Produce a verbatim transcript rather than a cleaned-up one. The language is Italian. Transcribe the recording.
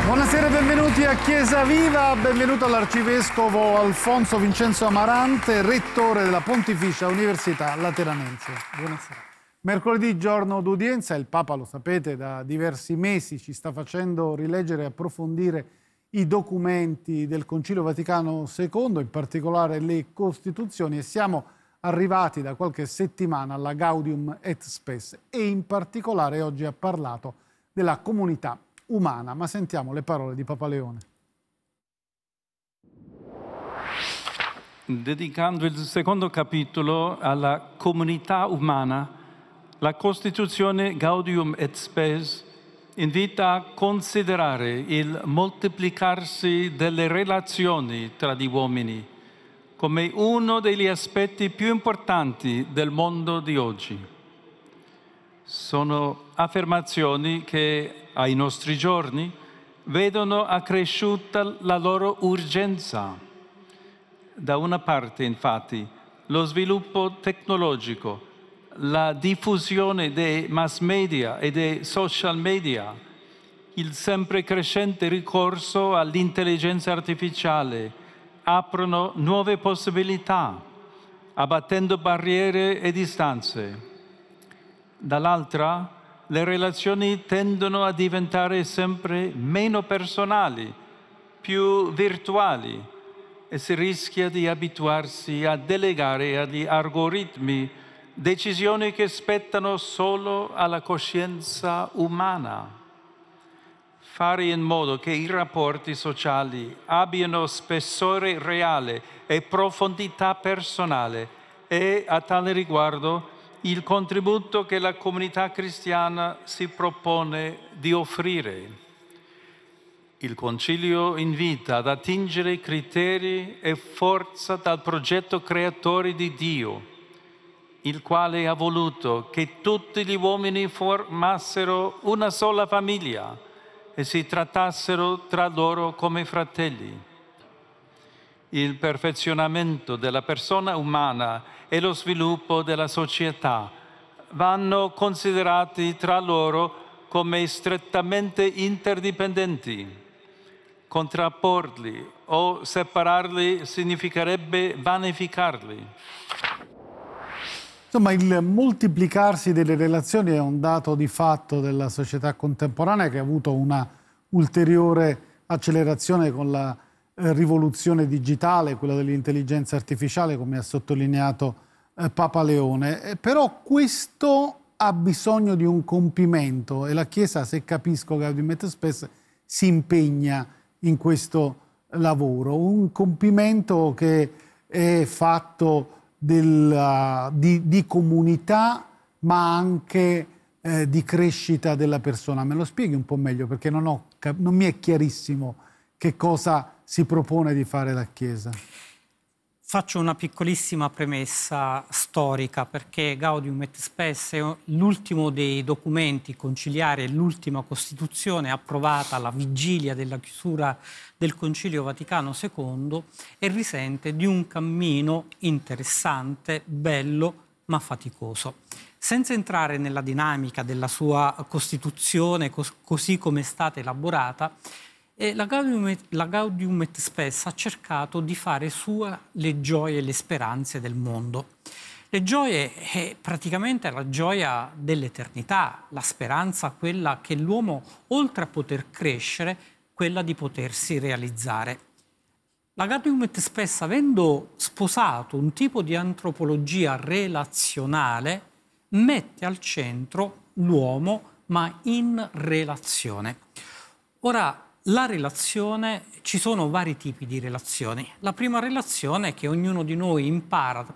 Buonasera e benvenuti a Chiesa Viva, benvenuto all'Arcivescovo Alfonso Vincenzo Amarante, rettore della Pontificia Università Lateranense. Buonasera. Mercoledì, giorno d'udienza, il Papa, lo sapete, da diversi mesi ci sta facendo rileggere e approfondire i documenti del Concilio Vaticano secondo, in particolare le Costituzioni, e siamo arrivati da qualche settimana alla Gaudium et Spes e in particolare oggi ha parlato della comunità umana. Ma sentiamo le parole di Papa Leone. Dedicando il secondo capitolo alla comunità umana, la Costituzione Gaudium et Spes invita a considerare il moltiplicarsi delle relazioni tra gli uomini come uno degli aspetti più importanti del mondo di oggi. Sono affermazioni che ai nostri giorni vedono accresciuta la loro urgenza. Da una parte, infatti, lo sviluppo tecnologico, la diffusione dei mass media e dei social media, il sempre crescente ricorso all'intelligenza artificiale aprono nuove possibilità, abbattendo barriere e distanze. Dall'altra, le relazioni tendono a diventare sempre meno personali, più virtuali, e si rischia di abituarsi a delegare agli algoritmi decisioni che spettano solo alla coscienza umana. Fare in modo che i rapporti sociali abbiano spessore reale e profondità personale è, a tale riguardo, il contributo che la comunità cristiana si propone di offrire. Il Concilio invita ad attingere criteri e forza dal progetto creatore di Dio, il quale ha voluto che tutti gli uomini formassero una sola famiglia e si trattassero tra loro come fratelli. Il perfezionamento della persona umana e lo sviluppo della società vanno considerati tra loro come strettamente interdipendenti. Contrapporli o separarli significherebbe vanificarli. Insomma, il moltiplicarsi delle relazioni è un dato di fatto della società contemporanea che ha avuto una ulteriore accelerazione con la eh, rivoluzione digitale, quella dell'intelligenza artificiale, come ha sottolineato eh, Papa Leone. Eh, però questo ha bisogno di un compimento e la Chiesa, se capisco Gaudium et Spes, si impegna in questo lavoro. Un compimento che è fatto Del, di, di comunità, ma anche eh, di crescita della persona. Me lo spieghi un po' meglio, perché non, ho, non mi è chiarissimo che cosa si propone di fare la Chiesa. Faccio una piccolissima premessa storica, perché Gaudium et Spes è l'ultimo dei documenti conciliari, l'ultima Costituzione approvata alla vigilia della chiusura del Concilio Vaticano secondo e risente di un cammino interessante, bello, ma faticoso. Senza entrare nella dinamica della sua Costituzione, cos- così come è stata elaborata, E la, Gaudium et, la Gaudium et Spes ha cercato di fare sua le gioie e le speranze del mondo. Le gioie è praticamente la gioia dell'eternità, la speranza quella che l'uomo, oltre a poter crescere, quella di potersi realizzare. La Gaudium et Spes, avendo sposato un tipo di antropologia relazionale, mette al centro l'uomo, ma in relazione. Ora, la relazione, ci sono vari tipi di relazioni. La prima relazione è che ognuno di noi impara